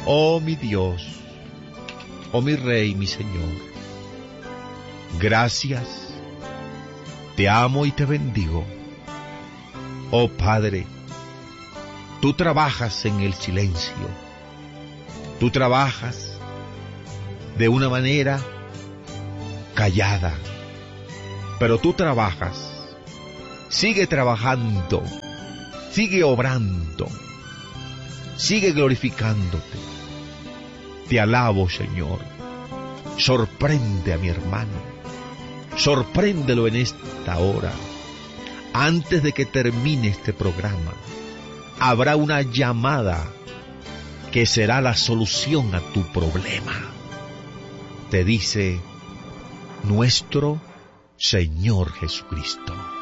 Oh mi Dios, oh mi Rey, mi Señor, gracias, te amo y te bendigo. Oh Padre, tú trabajas en el silencio, tú trabajas de una manera callada, pero tú trabajas, sigue trabajando, sigue obrando, sigue glorificándote. Te alabo, Señor. Sorprende a mi hermano, sorpréndelo en esta hora. Antes de que termine este programa, habrá una llamada que será la solución a tu problema. Te dice nuestro Señor Jesucristo.